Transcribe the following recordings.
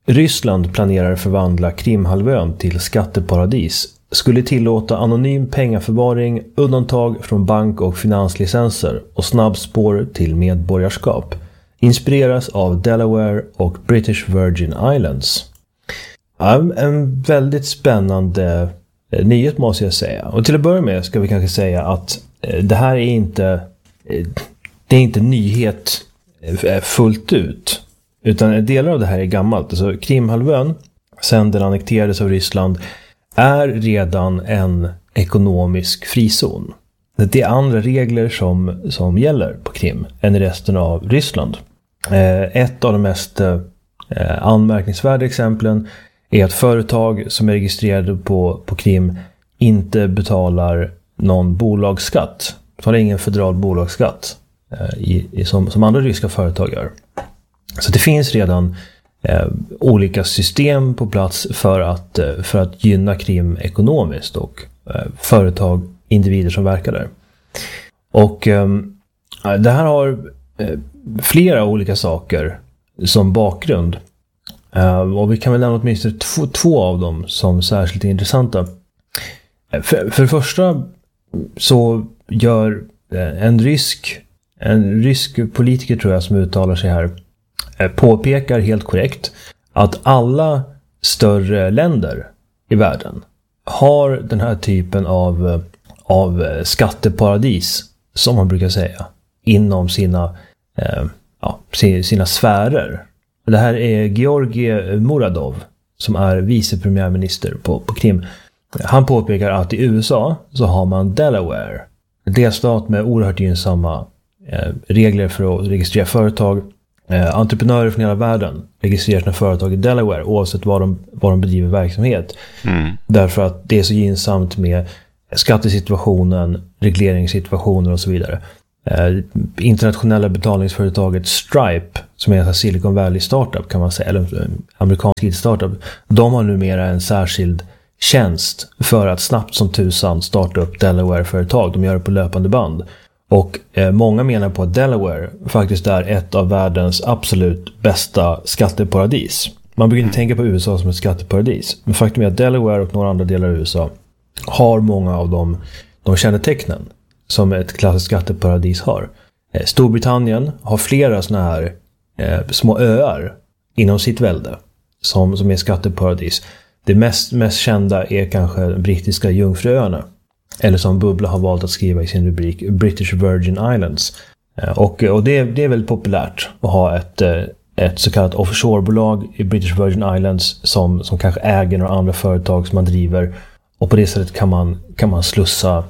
Ryssland planerar förvandla Krimhalvön till skatteparadis, skulle tillåta anonym pengaförvaring, undantag från bank- och finanslicenser och snabbspår till medborgarskap. Inspireras av Delaware och British Virgin Islands. En väldigt spännande nyhet måste jag säga. Och till att börja med ska vi kanske säga att det här är inte nyhet fullt ut. Utan delar av det här är gammalt. Alltså Krimhalvön, sedan den annekterades av Ryssland, är redan en ekonomisk frizon. Det är andra regler som gäller på Krim än i resten av Ryssland. Ett av de mest anmärkningsvärda exemplen är att företag som är registrerade på Krim inte betalar någon bolagsskatt. De har ingen federal bolagsskatt som andra ryska företag gör. Så det finns redan olika system på plats för att gynna Krim ekonomiskt och företag, individer som verkar där. Och det här har flera olika saker som bakgrund. Och vi kan väl nämna åtminstone två av dem som särskilt intressanta. För det första så gör en rysk politiker, tror jag, som uttalar sig här, påpekar helt korrekt att alla större länder i världen har den här typen av skatteparadis, som man brukar säga, inom sina sfärer. Det här är Georgi Muradov, som är vicepremiärminister på Krim. Han påpekar att i USA så har man Delaware, en delstat med oerhört gynnsamma regler för att registrera företag. Entreprenörer från hela världen registrerar sina företag i Delaware oavsett var de bedriver verksamhet. Därför att det är så gynnsamt med skattesituationen, regleringssituationer och så vidare. Internationella betalningsföretaget Stripe, som är en Silicon Valley startup kan man säga, eller amerikansk startup, de har numera en särskild tjänst för att snabbt som tusan starta upp Delaware-företag. De gör det på löpande band. Och många menar på att Delaware faktiskt är ett av världens absolut bästa skatteparadis. Man brukar inte tänka på USA som ett skatteparadis. Men faktum är att Delaware och några andra delar av USA har många av de kännetecknen som ett klassiskt skatteparadis har. Storbritannien har flera såna här små öar inom sitt välde som är skatteparadis. Det mest kända är kanske de brittiska Jungfruöarna. Eller som Bubbla har valt att skriva i sin rubrik, British Virgin Islands. Och det är väldigt populärt att ha ett så kallat offshorebolag i British Virgin Islands som kanske äger några andra företag som man driver. Och på det sättet kan man slussa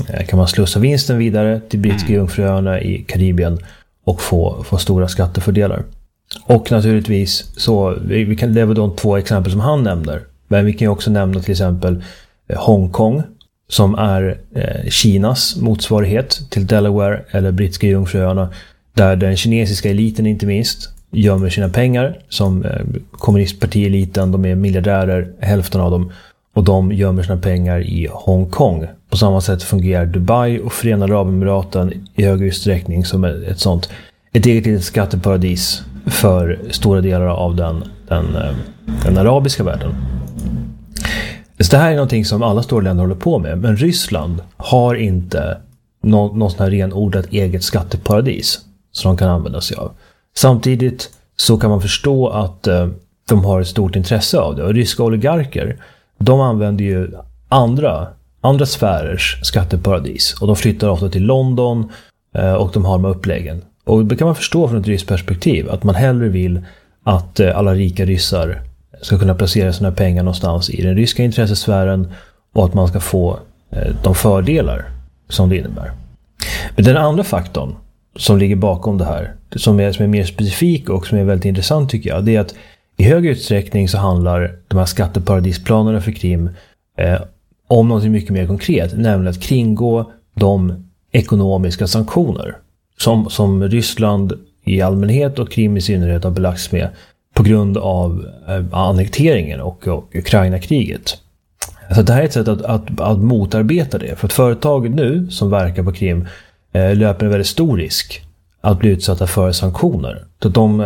vinsten vidare till brittiska Jungfruöarna i Karibien och få stora skattefördelar. Och naturligtvis så, det var de två exempel som han nämner. Men vi kan ju också nämna till exempel Hongkong, som är Kinas motsvarighet till Delaware eller brittiska Jungfruöarna, där den kinesiska eliten inte minst gömmer sina pengar, som kommunistpartieliten, de är miljardärer, hälften av dem, och de gömmer sina pengar i Hongkong. På samma sätt fungerar Dubai och Förenade Arabemiraten i högre utsträckning som ett eget litet skatteparadis för stora delar av den arabiska världen. Så det här är någonting som alla stora länder håller på med, men Ryssland har inte någon sån här renodlat eget skatteparadis som de kan använda sig av. Samtidigt så kan man förstå att de har ett stort intresse av det. Och ryska oligarker, de använder ju andra sfärers skatteparadis. Och de flyttar ofta till London och de har med uppläggen. Och det kan man förstå från ett ryskt perspektiv, att man hellre vill att alla rika ryssar ska kunna placera sina pengar någonstans i den ryska intressesfären och att man ska få de fördelar som det innebär. Men den andra faktorn som ligger bakom det här, som är mer specifik och som är väldigt intressant tycker jag, det är att i hög utsträckning så handlar de här skatteparadisplanerna för Krim om något mycket mer konkret, nämligen att kringgå de ekonomiska sanktioner som Ryssland i allmänhet och Krim i synnerhet har belagts med på grund av annekteringen och Ukraina-kriget. Så det här är ett sätt att motarbeta det. För att företag nu som verkar på Krim löper en väldigt stor risk att bli utsatta för sanktioner. Så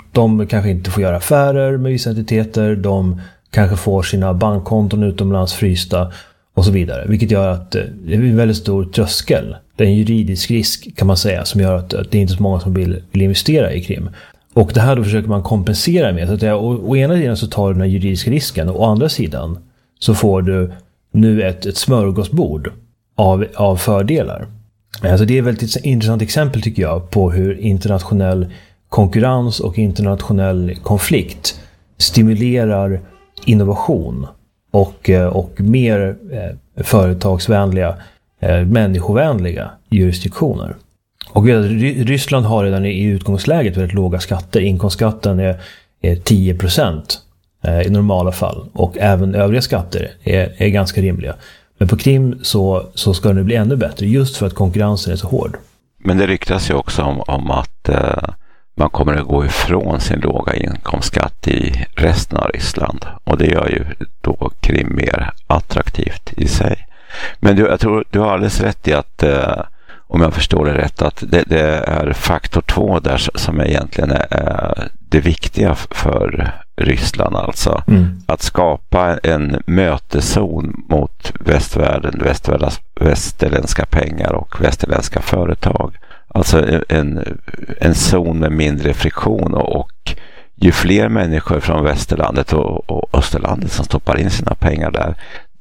De kanske inte får göra affärer med vissa entiteter. De kanske får sina bankkonton utomlands frysta och så vidare. Vilket gör att det är en väldigt stor tröskel. Det är en juridisk risk kan man säga som gör att det är inte så många som vill investera i Krim. Och det här då försöker man kompensera med. Så att å ena sidan så tar du den här juridiska risken och å andra sidan så får du nu ett smörgåsbord av fördelar. Alltså det är ett väldigt intressant exempel tycker jag på hur internationell konkurrens och internationell konflikt stimulerar innovation och mer företagsvänliga, människovänliga jurisdiktioner. Och Ryssland har redan i utgångsläget väldigt låga skatter. Inkomstskatten är 10% i normala fall. Och även övriga skatter är ganska rimliga. Men på Krim så ska det bli ännu bättre just för att konkurrensen är så hård. Men det ryktas ju också om att man kommer att gå ifrån sin låga inkomstskatt i resten av Ryssland. Och det gör ju då Krim mer attraktivt i sig. Men jag tror du har alldeles rätt i att, om jag förstår det rätt, att det är faktor 2 där som egentligen är det viktiga för Ryssland. Alltså att skapa en möteszon mot västvärlden, västerländska pengar och västerländska företag. Alltså en zon med mindre friktion och ju fler människor från västerlandet och österlandet som stoppar in sina pengar där,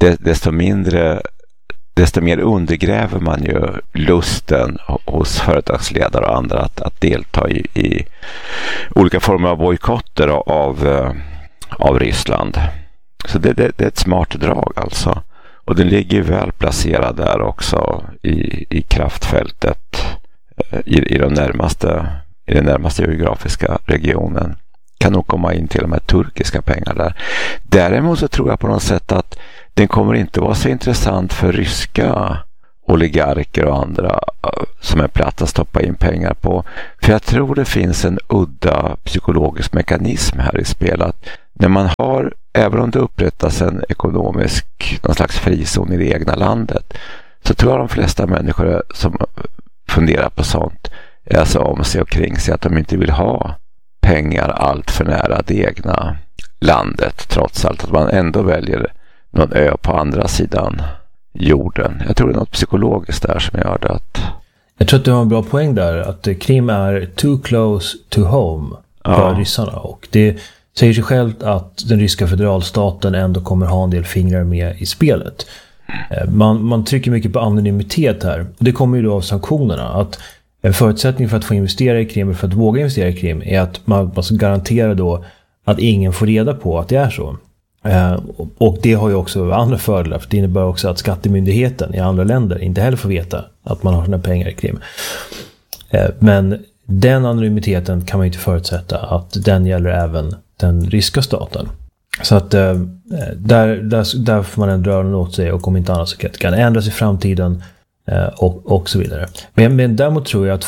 desto mer undergräver man ju lusten hos företagsledare och andra att delta i olika former av bojkotter av Ryssland. Så det är ett smart drag alltså. Och den ligger väl placerad där också i kraftfältet i den närmaste geografiska regionen. Kan nog komma in till och med turkiska pengar där. Däremot så tror jag på något sätt att den kommer inte vara så intressant för ryska oligarker och andra som är platt att stoppa in pengar på. För jag tror det finns en udda psykologisk mekanism här i spel. Att när man har, även om det upprättas en någon slags frizon i det egna landet, så tror jag de flesta människor som funderar på sånt är så om sig och kring sig att de inte vill ha pengar allt för nära det egna landet, trots allt att man ändå väljer någon ö på andra sidan jorden. Jag tror det är något psykologiskt där som gör det att... Jag tror att du har en bra poäng där, att Krim är too close to home för ryssarna, och det säger sig självt att den ryska federalstaten ändå kommer ha en del fingrar med i spelet. Man trycker mycket på anonymitet här, och det kommer ju då av sanktionerna, att en förutsättning för att få investera i Krim, för att våga investera i Krim, är att man måste garantera då att ingen får reda på att det är så. Och det har ju också andra fördelar, för det innebär också att skattemyndigheten i andra länder inte heller får veta att man har sina pengar i Krim. Men den anonymiteten kan man inte förutsätta att den gäller även den ryska staten. Så att där får man ändå röra åt sig, och om inte annat så kan det ändras i framtiden och så vidare. Men däremot tror jag att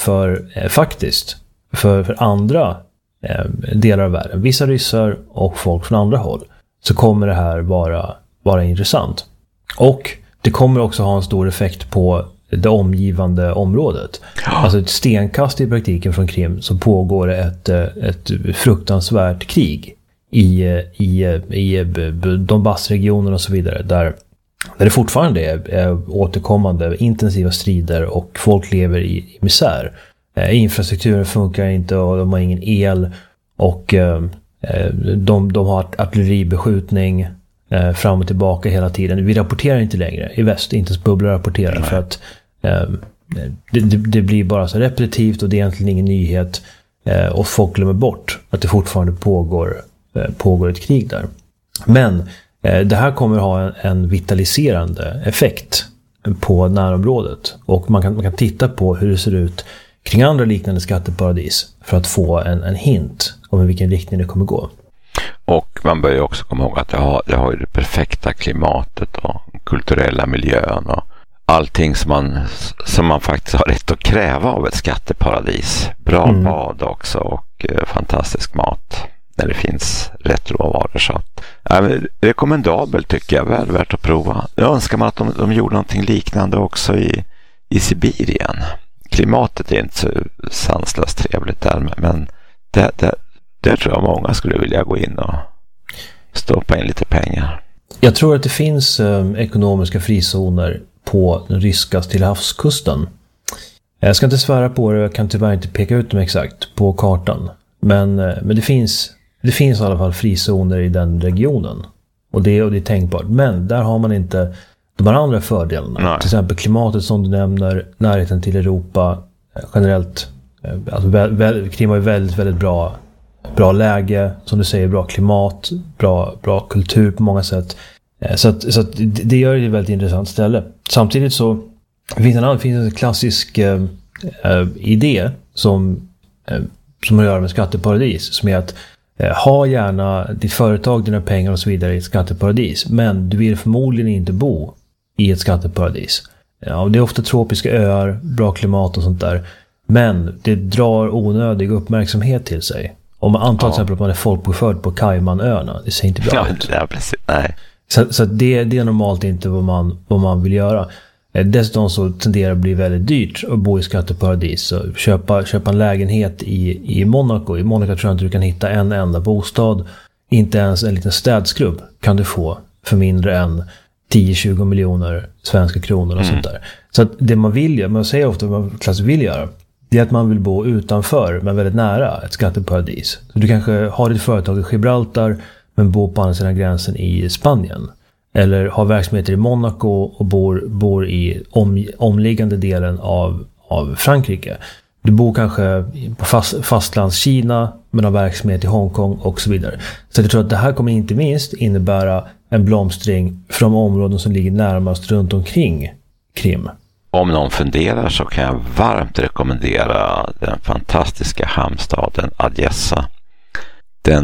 för andra delar av världen, vissa ryssar och folk från andra håll, så kommer det här vara intressant. Och det kommer också ha en stor effekt på det omgivande området. Alltså ett stenkast i praktiken från Krim, så pågår ett fruktansvärt krig i Donbassregionen och så vidare, där det fortfarande är återkommande intensiva strider och folk lever i misär. Infrastrukturen funkar inte och de har ingen el, och de har artilleribeskjutning fram och tillbaka hela tiden. Vi rapporterar inte längre i väst, inte ens Bubbla rapporterar, för att det blir bara så repetitivt och det är egentligen ingen nyhet, och folk glömmer bort att det fortfarande pågår ett krig där. Men det här kommer ha en vitaliserande effekt på närområdet, och man kan titta på hur det ser ut kring andra liknande skatteparadis för att få en hint om i vilken riktning det kommer gå. Och man bör ju också komma ihåg att det har ju det perfekta klimatet och kulturella miljön och allting som man faktiskt har rätt att kräva av ett skatteparadis. Bra bad också, och fantastisk mat när det finns rätt råvaror. Så att, rekommendabelt tycker jag, väl värt att prova. Jag önskar man att de gjorde någonting liknande också i Sibirien. Klimatet är inte så sanslöst trevligt där, men där tror jag många skulle vilja gå in och stoppa in lite pengar. Jag tror att det finns ekonomiska frizoner på den ryska Stillahavskusten. Jag ska inte svära på det, jag kan tyvärr inte peka ut dem exakt på kartan. Men det finns i alla fall frizoner i den regionen. Och det är tänkbart. Men där har man inte de här andra fördelarna. Nej. Till exempel klimatet som du nämner, närheten till Europa, generellt. Alltså, Krim har ju väldigt, väldigt bra läge, som du säger, bra klimat, bra kultur på många sätt. Så att det gör det ett väldigt intressant ställe. Samtidigt så finns en klassisk idé som man gör med skatteparadis, som är att ha gärna ditt företag, dina pengar och så vidare i ett skatteparadis, men du vill förmodligen inte bo i ett skatteparadis. Ja, det är ofta tropiska öar, bra klimat och sånt där, men det drar onödig uppmärksamhet till sig. Om man antar till exempel att man är folkbokförd på Caymanöarna, det ser inte bra ut. Ja, precis. Nej. Så det är normalt inte vad man vill göra. Dessutom så tenderar det att bli väldigt dyrt att bo i skatteparadis. Så köpa en lägenhet i Monaco. I Monaco tror jag inte du kan hitta en enda bostad. Inte ens en liten städskrubb kan du få för mindre än 10-20 miljoner svenska kronor och sånt där. Så att det man vill göra, man säger ofta vad man klassiskt vill göra, det är att man vill bo utanför men väldigt nära ett skatteparadis. Så du kanske har ditt företag i Gibraltar men bor på andra sidan gränsen i Spanien. Eller har verksamheter i Monaco och bor i omliggande delen av Frankrike. Du bor kanske på fastlandskina men har verksamhet i Hongkong och så vidare. Så jag tror att det här kommer inte minst innebära en blomstring för de områden som ligger närmast runt omkring Krim. Om någon funderar så kan jag varmt rekommendera den fantastiska hamnstaden Odessa. Den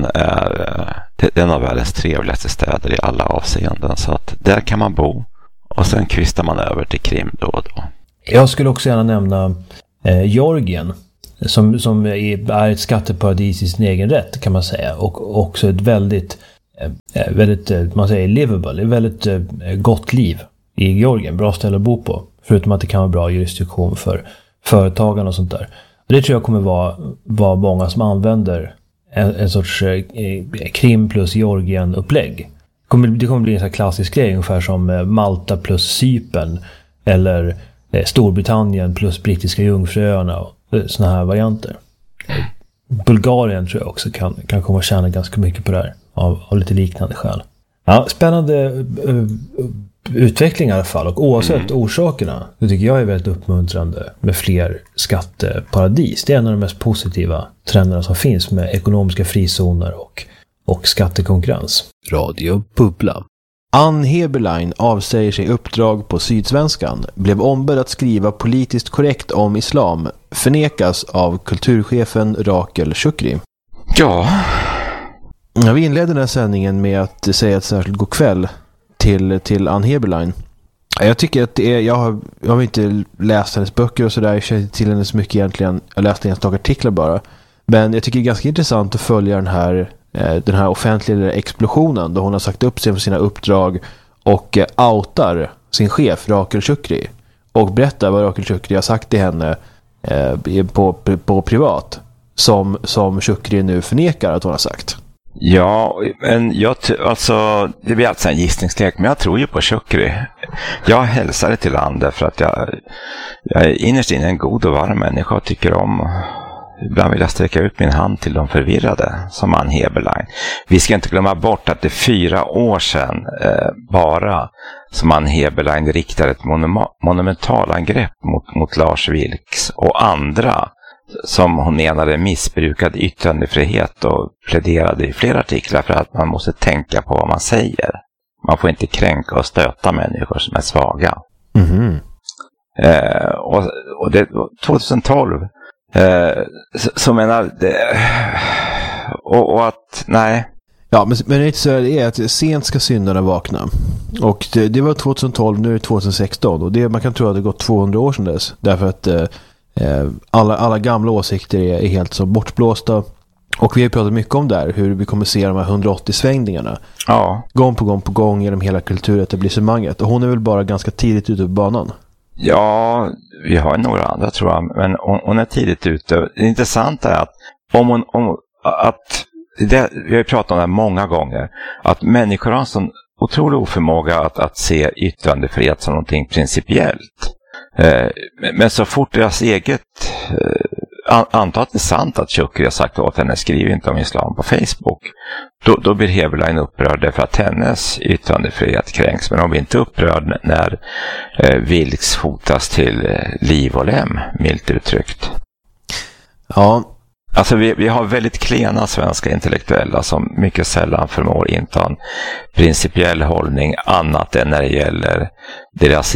har världens trevligaste städer i alla avseenden, så att där kan man bo och sen kvistar man över till Krim då och då. Jag skulle också gärna nämna Georgien som är ett skatteparadis i sin egen rätt, kan man säga, och också ett väldigt man säger livable, ett väldigt gott liv i Georgien, bra ställe att bo på, förutom att det kan vara bra jurisdiktion för företagen och sånt där. Och det tror jag kommer vara många som använder en sorts Krim plus Georgien-upplägg. Det kommer bli en sån här klassisk grej, ungefär som Malta plus Cypern eller Storbritannien plus Brittiska Jungfruöarna och såna här varianter. Bulgarien tror jag också kan komma att tjäna ganska mycket på det här av lite liknande skäl. Ja, spännande utveckling i alla fall, och oavsett orsakerna, det tycker jag är väldigt uppmuntrande med fler skatteparadis. Det är en av de mest positiva trenderna som finns med ekonomiska frizoner och skattekonkurrens. Radio Bubbla. Ann Heberlein avsäger sig uppdrag på Sydsvenskan, blev ombedd att skriva politiskt korrekt om islam, förnekas av kulturchefen Rakel Shukri. Ja. Vi inledde den här sändningen med att säga ett särskilt god kväll till Ann Heberlein. Jag tycker att jag har inte läst hennes böcker och sådär, jag känner inte till henne så mycket egentligen, jag läste enstaka artiklar bara, men jag tycker det är ganska intressant att följa den här offentliga explosionen då hon har sagt upp sig för sina uppdrag och outar sin chef Rakel Shukri och berättar vad Rakel Shukri har sagt till henne på privat som Shukri nu förnekar att hon har sagt. Ja, men det blir alltså en gissningslek, men jag tror ju på Shukri. Jag hälsade till Ann för att jag är innerst inne en god och varm människa och tycker om. Ibland vill jag sträcka ut min hand till de förvirrade, som Ann Heberlein. Vi ska inte glömma bort att det är 4 år sedan bara som Ann Heberlein riktade ett monumentalangrepp mot Lars Vilks och andra som hon menade missbrukade yttrandefrihet och pläderade i flera artiklar för att man måste tänka på vad man säger. Man får inte kränka och stöta människor som är svaga. Mm-hmm. Och det 2012 så menar det, och att nej. Ja, men det är inte så, det är att sent ska syndarna vakna. Och det var 2012, nu är det 2016 och man kan tro att det gått 200 år sedan dess, därför att alla gamla åsikter är helt så bortblåsta. Och vi har pratat mycket om där, hur vi kommer se de här 180-svängningarna. Ja. Gång på gång genom hela kulturetablissemanget. Och hon är väl bara ganska tidigt ute på banan. Ja, vi har några andra tror jag, men hon är tidigt ute. Det intressanta är att att vi har ju pratat om det här många gånger, att människor har en sån otrolig oförmåga att se yttrandefrihet som någonting principiellt. Men så fort deras eget anta att det är sant att Shukri har sagt åt henne skriv inte om islam på Facebook, då blir Heberlein upprörd därför att hennes yttrandefrihet kränks, men hon blir inte upprörd när Vilks hotas till liv och lem, milt uttryckt. Ja. Alltså vi har väldigt klena svenska intellektuella som mycket sällan förmår inta en principiell hållning annat än när det gäller deras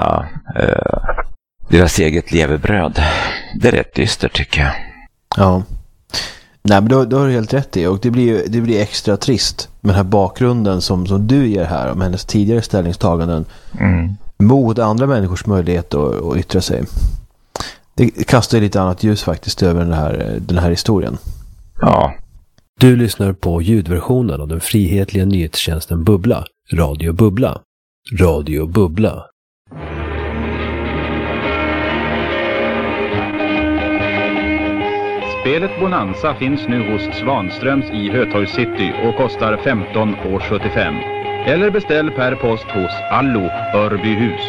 eget levebröd. Det är rätt dystert tycker jag. Ja. Nej, men då har du helt rätt i. Och det blir extra trist med den här bakgrunden som du ger här om hennes tidigare ställningstaganden mot andra människors möjlighet att yttra sig. Det kastar lite annat ljus faktiskt över den här historien. Ja. Du lyssnar på ljudversionen av den frihetliga nyhetstjänsten Bubbla. Radio Bubbla. Radio Bubbla. Spelet Bonanza finns nu hos Svanströms i Hötorgs City och kostar 15,75 €. Eller beställ per post hos Allo Örbyhus.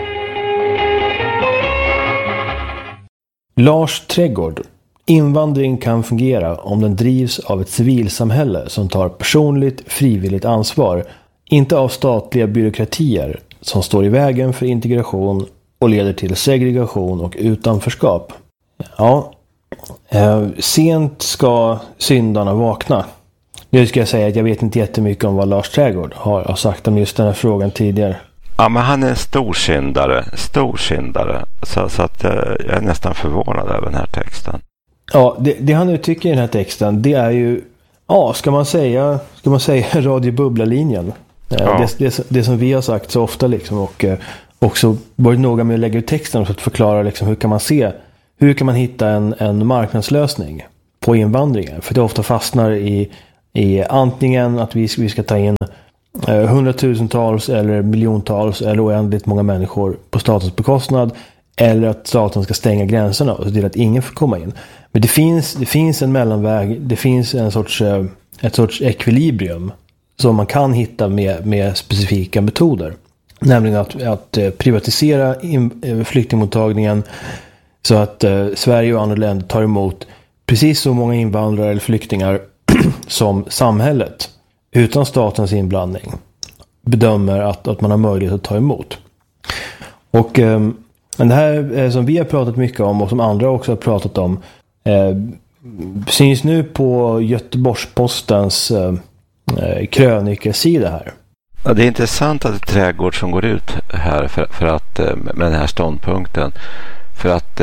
Lars Trädgård. Invandring kan fungera om den drivs av ett civilsamhälle som tar personligt, frivilligt ansvar, inte av statliga byråkratier som står i vägen för integration och leder till segregation och utanförskap. Ja, sent ska syndarna vakna. Nu ska jag säga att jag vet inte jättemycket om vad Lars Trädgård har sagt om just den här frågan tidigare. Ja, men han är en stor syndare. Så att jag är nästan förvånad över den här texten. Ja, det han uttrycker i den här texten, det är ju, ja, ska man säga Radio Bubbla-linjen. Ja. Det som vi har sagt så ofta liksom, och också varit noga med att lägga ut texten för att förklara liksom, hur kan man hitta en marknadslösning på invandringen. För det ofta fastnar i antingen att vi ska ta in hundratusentals eller miljontals eller oändligt många människor på statens bekostnad, eller att staten ska stänga gränserna och se till att ingen får komma in. Men det finns en mellanväg, det finns ett sorts ekvilibrium som man kan hitta med specifika metoder. Nämligen att privatisera flyktingmottagningen så att Sverige och andra länder tar emot precis så många invandrare eller flyktingar som samhället utan statens inblandning bedömer att man har möjlighet att ta emot. Och det här som vi har pratat mycket om och som andra också har pratat om syns nu på Göteborgs-Postens krönikesida här. Ja, det är intressant att det är Trädgård som går ut här för att, med den här ståndpunkten. För att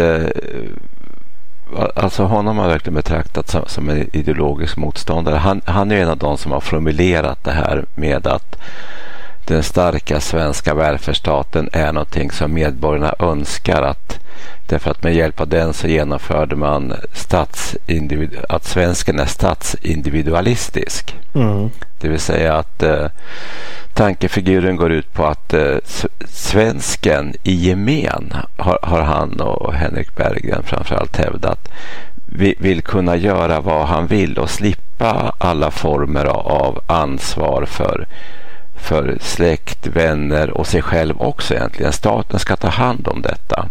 alltså honom har verkligen betraktat som en ideologisk motståndare. Han är en av de som har formulerat det här med att den starka svenska välfärdsstaten är någonting som medborgarna önskar, därför att med hjälp av den så genomförde man att svensken är statsindividualistisk. Det vill säga att tankefiguren går ut på att svensken i gemen har han och Henrik Berggren framförallt hävdat vill kunna göra vad han vill och slippa alla former av ansvar för släkt, vänner och sig själv också egentligen. Staten ska ta hand om detta.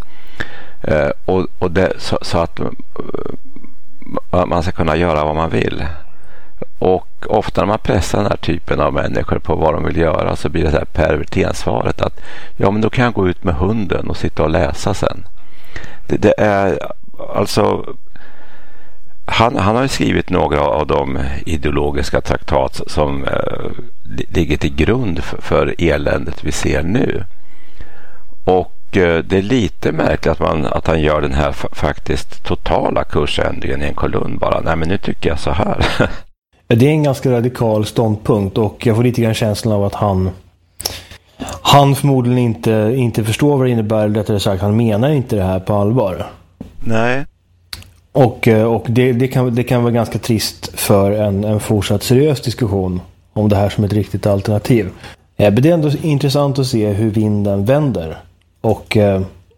Så att man ska kunna göra vad man vill. Och ofta när man pressar den här typen av människor på vad de vill göra så blir det så här pervertensvaret att ja, men då kan jag gå ut med hunden och sitta och läsa sen. Det är alltså han har ju skrivit några av de ideologiska traktat som ligger till grund för eländet vi ser nu. Och det är lite märkligt att han gör den här faktiskt totala kursändringen i en kolumn bara. Nej, men nu tycker jag så här. Det är en ganska radikal ståndpunkt och jag får lite grann känslan av att han förmodligen inte förstår vad det innebär, eller rättare sagt han menar inte det här på allvar. Nej. Och det kan vara ganska trist för en fortsatt seriös diskussion om det här som ett riktigt alternativ. Men det är ändå intressant att se hur vinden vänder. Och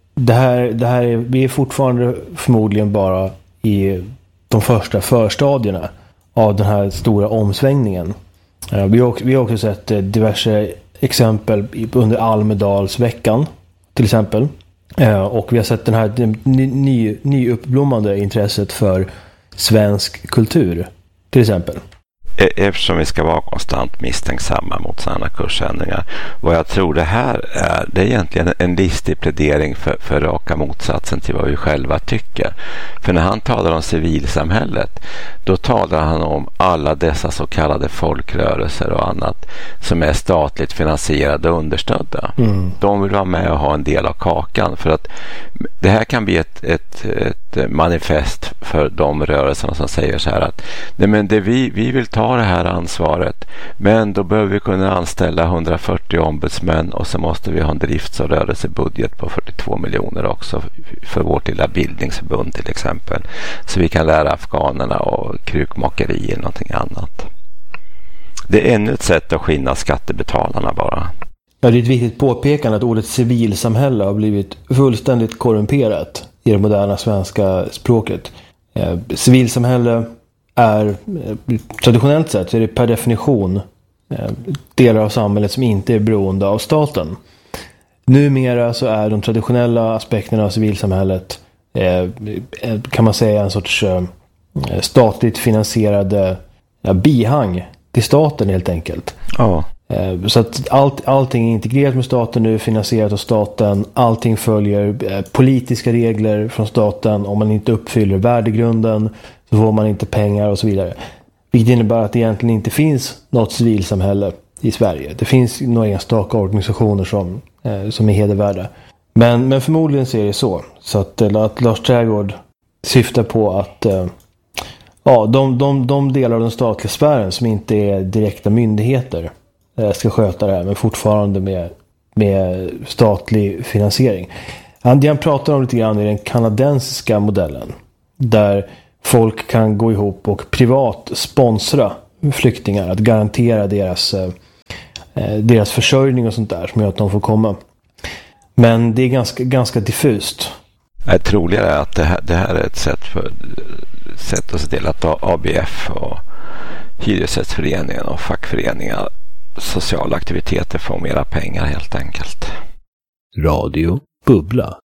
vi är fortfarande förmodligen bara i de första förstadierna av den här stora omsvängningen. Vi har också sett diverse exempel under Almedalsveckan till exempel. Och vi har sett den här nyuppblommande intresset för svensk kultur till exempel. Eftersom vi ska vara konstant misstänksamma mot sådana kursändringar. Vad jag tror det här är, det är egentligen en listig plädering för raka motsatsen till vad vi själva tycker. För när han talar om civilsamhället, då talar han om alla dessa så kallade folkrörelser och annat som är statligt finansierade och understödda. De vill vara med och ha en del av kakan, för att det här kan bli ett manifest för de rörelserna som säger så här att nej, men vi vill ta det här ansvaret, men då behöver vi kunna anställa 140 ombudsmän och så måste vi ha en drifts- och rörelsebudget på 42 miljoner också för vårt lilla bildningsförbund till exempel, så vi kan lära afghanerna och krukmakeri eller någonting annat. Det är ännu ett sätt att skinna skattebetalarna bara. Ja, det är ett viktigt påpekande att ordet civilsamhälle har blivit fullständigt korrumperat i det moderna svenska språket. Civilsamhälle är traditionellt sett så är det per definition delar av samhället som inte är beroende av staten. Numera så är de traditionella aspekterna av civilsamhället kan man säga en sorts statligt finansierade bihang till staten helt enkelt. Ja. Så att allting är integrerat med staten nu, finansierat av staten. Allting följer politiska regler från staten. Om man inte uppfyller värdegrunden så får man inte pengar och så vidare. Vilket innebär att det egentligen inte finns något civilsamhälle i Sverige. Det finns några enstaka organisationer som är hedervärda. Men förmodligen så är det så. Så att Lars Trädgård syftar på att de delar av den statliga sfären som inte är direkta myndigheter ska sköta det här, men fortfarande med statlig finansiering. Det han pratar om lite grann är den kanadensiska modellen, där folk kan gå ihop och privat sponsra flyktingar, att garantera deras försörjning och sånt där som gör att de får komma. Men det är ganska diffust. Troligare är att det här är ett sätt att se till att ABF och hyresgästföreningen och fackföreningar, sociala aktiviteter får mera pengar helt enkelt. Radio Bubbla.